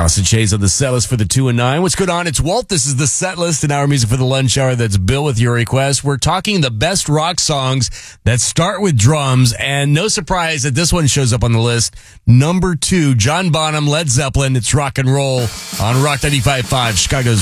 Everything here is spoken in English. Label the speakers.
Speaker 1: Allison Chase on the set list for the 2 and 9. What's going on? It's Walt. This is the set list in our music for the lunch hour. That's Bill with your request. We're talking the best rock songs that start with drums, and no surprise that this one shows up on the list. Number 2, John Bonham, Led Zeppelin. It's rock and roll on Rock 95.5, Chicago's